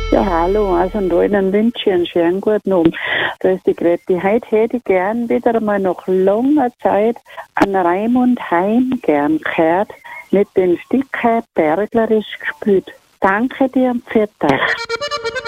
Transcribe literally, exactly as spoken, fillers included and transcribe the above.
Ja, hallo, also da Ihnen wünsche ich einen schönen guten Abend. Da ist die Grete. Heute hätte ich gern wieder einmal nach langer Zeit an Raimund Heim gern gehört, mit dem Stück Berglerisch gespielt. Danke dir und für dich.